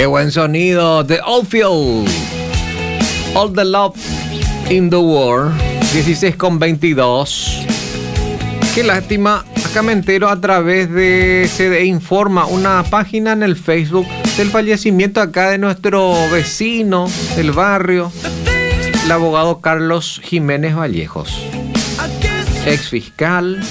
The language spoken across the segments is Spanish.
Qué buen sonido de Oldfield. All the Love in the World. 16:22. Qué lástima. Acá me entero a través de CD Informa, una página en el Facebook, del fallecimiento acá de nuestro vecino del barrio, el abogado Carlos Jiménez Vallejos, ex fiscal.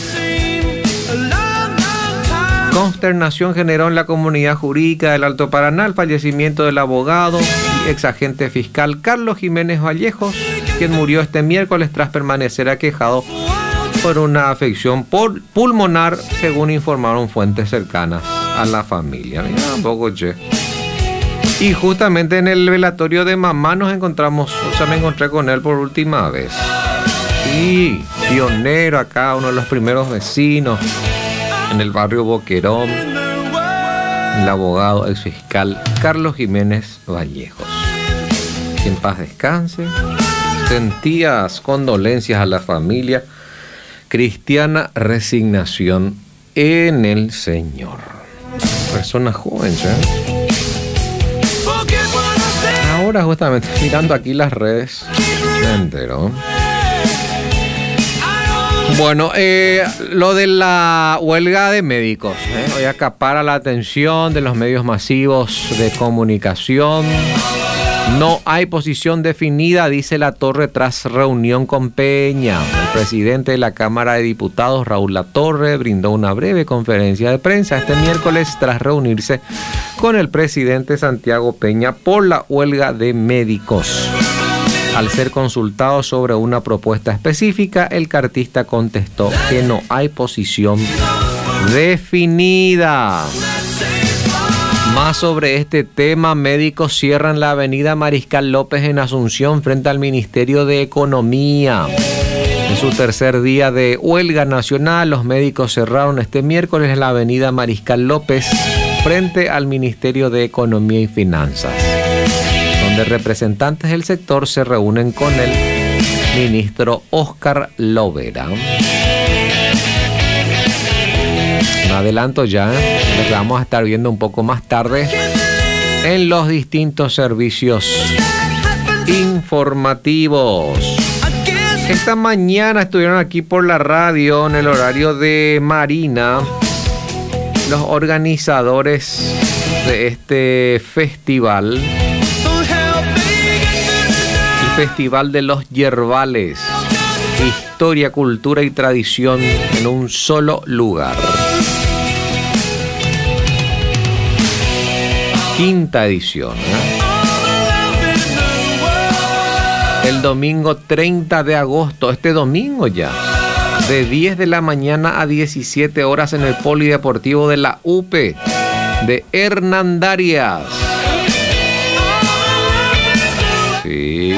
Consternación generó en la comunidad jurídica del Alto Paraná el fallecimiento del abogado y ex agente fiscal Carlos Jiménez Vallejos, quien murió este miércoles tras permanecer aquejado por una afección pulmonar, según informaron fuentes cercanas a la familia. Mira un poco, che. Y justamente en el velatorio de mamá nos encontramos, o sea, me encontré con él por última vez. Y pionero acá, uno de los primeros vecinos en el barrio Boquerón, el abogado ex fiscal Carlos Jiménez Vallejos. Que en paz descanse. Sentías condolencias a la familia. Cristiana resignación en el Señor. Persona joven, ¿eh? Ahora justamente mirando aquí las redes me entero. Bueno, lo de la huelga de médicos, hoy acapara la atención de los medios masivos de comunicación. No hay posición definida, dice Latorre tras reunión con Peña. El presidente de la Cámara de Diputados, Raúl Latorre, brindó una breve conferencia de prensa este miércoles tras reunirse con el presidente Santiago Peña por la huelga de médicos. Al ser consultado sobre una propuesta específica, el cartista contestó que no hay posición definida. Más sobre este tema, médicos cierran la avenida Mariscal López en Asunción frente al Ministerio de Economía. En su tercer día de huelga nacional, los médicos cerraron este miércoles la avenida Mariscal López frente al Ministerio de Economía y Finanzas, donde representantes del sector se reúnen con el ministro Óscar Lovera. Un adelanto ya, lo que vamos a estar viendo un poco más tarde en los distintos servicios informativos. Esta mañana estuvieron aquí por la radio en el horario de Marina los organizadores de este festival, el Festival de los Yerbales, historia, cultura y tradición en un solo lugar. Quinta edición, el domingo 30 de agosto, este domingo ya, de 10 de la mañana a 17 horas en el Polideportivo de la UP de Hernandarias. Sí.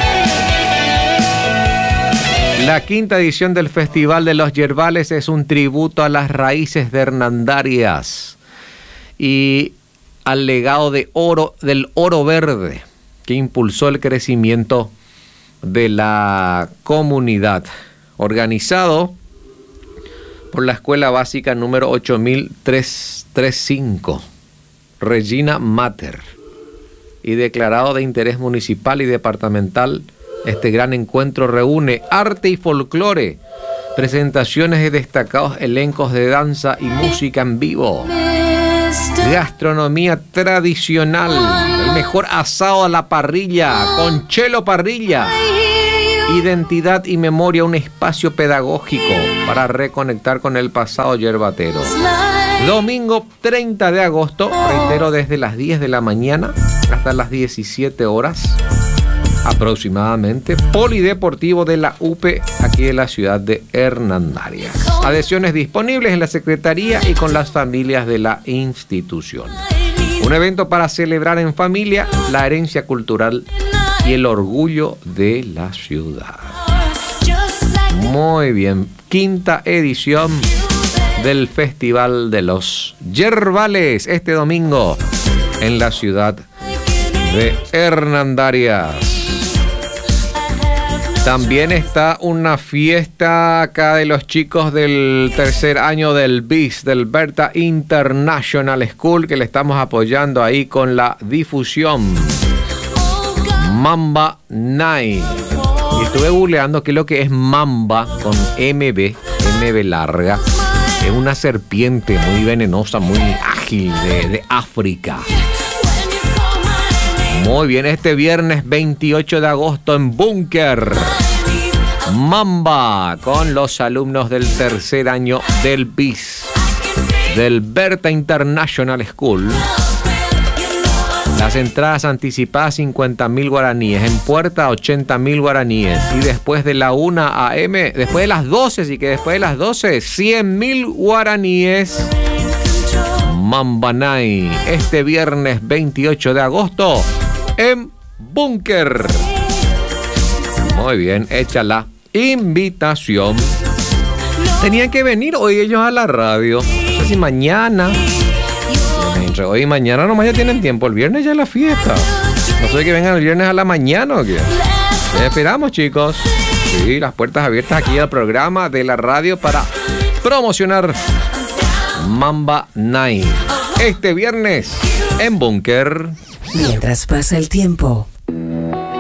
La quinta edición del Festival de los Yerbales es un tributo a las raíces de Hernandarias y al legado del oro verde que impulsó el crecimiento de la comunidad. Organizado por la Escuela Básica número 8335, Regina Mater, y declarado de interés municipal y departamental, este gran encuentro reúne arte y folclore, presentaciones de destacados elencos de danza y música en vivo, gastronomía tradicional, el mejor asado a la parrilla, con Chelo Parrilla, identidad y memoria, un espacio pedagógico para reconectar con el pasado yerbatero. Domingo 30 de agosto, reitero, desde las 10 de la mañana hasta las 17 horas aproximadamente, Polideportivo de la UP, aquí de la ciudad de Hernandarias. Adhesiones disponibles en la Secretaría y con las familias de la institución. Un evento para celebrar en familia la herencia cultural y el orgullo de la ciudad. Muy bien, quinta edición del Festival de los Yerbales, este domingo en la ciudad de Hernandarias. También está una fiesta acá de los chicos del tercer año del BIS, del Berta International School, que le estamos apoyando ahí con la difusión. Mamba Night. Y estuve googleando qué es lo que es Mamba con MB larga. Es una serpiente muy venenosa, muy ágil de África. Muy bien, este viernes 28 de agosto en Búnker. Mamba con los alumnos del tercer año del BIS, del Berta International School. Las entradas anticipadas 50.000 guaraníes, en puerta 80.000 guaraníes. Y después de la 1 a.m., después de las 12, así que después de las 12, 100.000 guaraníes. Mamba Night, este viernes 28 de agosto en Búnker. Muy bien, hecha la invitación. Tenían que venir hoy ellos a la radio. No sé si mañana. Entre hoy y mañana nomás ya tienen tiempo. El viernes ya es la fiesta. No sé que vengan el viernes a la mañana o qué. Les esperamos, chicos. Sí, las puertas abiertas aquí al programa de la radio para promocionar Mamba Night este viernes en Búnker. Mientras pasa el tiempo,